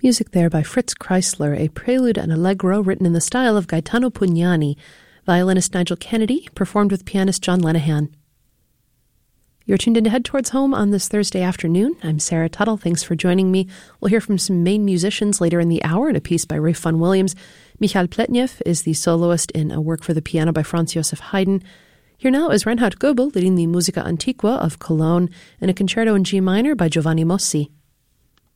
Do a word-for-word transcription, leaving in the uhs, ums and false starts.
Music there by Fritz Kreisler, a prelude and allegro written in the style of Gaetano Pugnani, violinist Nigel Kennedy, performed with pianist John Lenihan. You're tuned in to Head Towards Home on this Thursday afternoon. I'm Sarah Tuttle. Thanks for joining me. We'll hear from some main musicians later in the hour in a piece by Ray Vaughan Williams. Michal Pletnev is the soloist in a work for the piano by Franz Joseph Haydn. Here now is Reinhard Goebel leading the Musica Antiqua of Cologne in a concerto in G minor by Giovanni Mossi.